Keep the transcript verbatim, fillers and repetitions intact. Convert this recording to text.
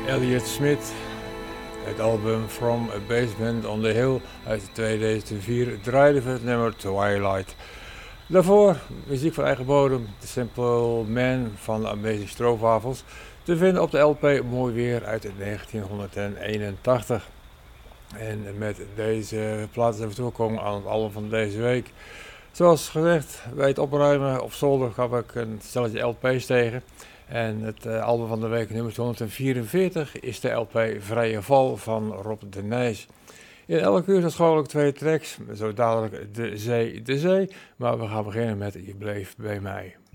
Elliott Smith, het album From a Basement on the Hill uit tweeduizend vier draaide voor het nummer Twilight. Daarvoor muziek van eigen bodem, The Simple Man van de Amazing Stroopwafels, te vinden op de L P Mooi Weer uit negentienhonderdeenentachtig. En met deze plaat zijn we toegekomen aan het album van deze week. Zoals gezegd, bij het opruimen op zolder gaf ik een stelletje L P's tegen. En het uh, album van de week nummer honderdvierenveertig is de L P Vrije Val van Rob de Nijs. In elke uur zijn gewoonlijk twee tracks, zo dadelijk De Zee, De Zee. Maar we gaan beginnen met Je bleef bij mij.